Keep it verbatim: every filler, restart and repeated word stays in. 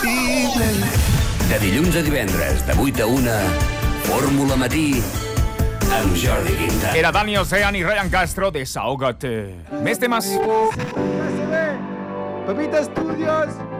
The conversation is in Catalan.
impossible. De dilluns a divendres, de vuit a una, Fórmula Matí, amb Jordi Quinta. Era Dani Ocean y Ryan Castro, Desahógate. Més temes. Pepita Studios.